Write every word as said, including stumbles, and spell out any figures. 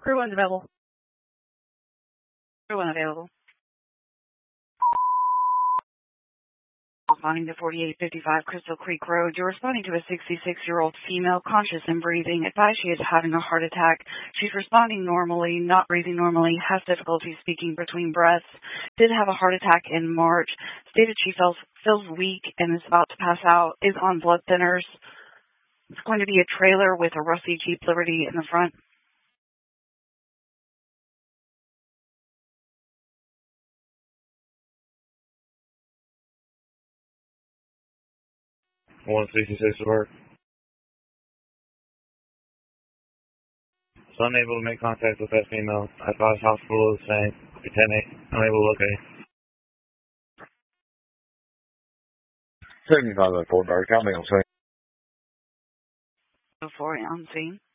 Crew one's available. Crew one available. Responding to forty-eight fifty-five Crystal Creek Road. You're responding to a sixty-six-year-old female, conscious and breathing. Advised she is having a heart attack. She's responding normally, not breathing normally, has difficulty speaking between breaths. Did have a heart attack in March. Stated she feels, feels weak and is about to pass out. Is on blood thinners. It's going to be a trailer with a rusty Jeep Liberty in the front. one sixty-six to work. So unable to make contact with that female. I advise hospital is saying ten eight. Unable to locate. seventy-five oh four, Dark. How may I help you? Before on scene.